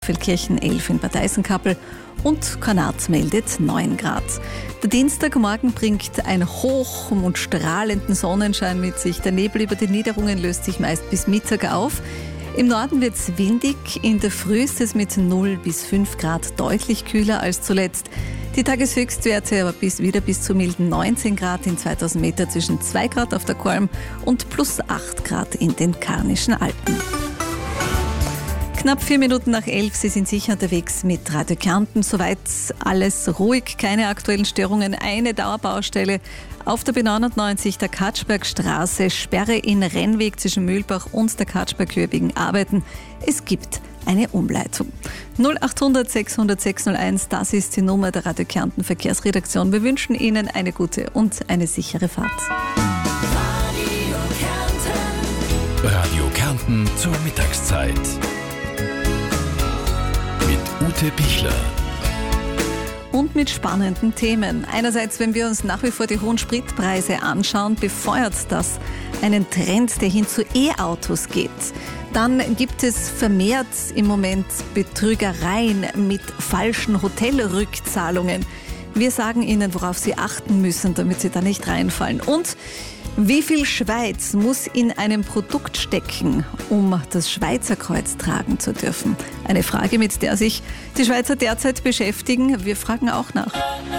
Feldkirchen 11 in Bad Eisenkappel und Konrad meldet 9 Grad. Der Dienstagmorgen bringt einen hoch und strahlenden Sonnenschein mit sich. Der Nebel über den Niederungen löst sich meist bis Mittag auf. Im Norden wird es windig, in der Früh ist es mit 0 bis 5 Grad deutlich kühler als zuletzt. Die Tageshöchstwerte aber wieder bis zu milden 19 Grad in 2000 Meter zwischen 2 Grad auf der Kolm und plus 8 Grad in den Karnischen Alpen. Knapp 4 Minuten nach 11, Sie sind sicher unterwegs mit Radio Kärnten. Soweit alles ruhig, keine aktuellen Störungen. Eine Dauerbaustelle auf der B99 der Katschbergstraße, Sperre in Rennweg zwischen Mühlbach und der Katschberghöhe wegen Arbeiten. Es gibt eine Umleitung. 0800 600 601, das ist die Nummer der Radio Kärnten Verkehrsredaktion. Wir wünschen Ihnen eine gute und eine sichere Fahrt. Radio Kärnten zur Mittagszeit. Ute Bichler. Und mit spannenden Themen. Einerseits, wenn wir uns nach wie vor die hohen Spritpreise anschauen, befeuert das einen Trend, der hin zu E-Autos geht. Dann gibt es vermehrt im Moment Betrügereien mit falschen Hotelrückzahlungen. Wir sagen Ihnen, worauf Sie achten müssen, damit Sie da nicht reinfallen. Und wie viel Schweiz muss in einem Produkt stecken, um das Schweizer Kreuz tragen zu dürfen? Eine Frage, mit der sich die Schweizer derzeit beschäftigen. Wir fragen auch nach.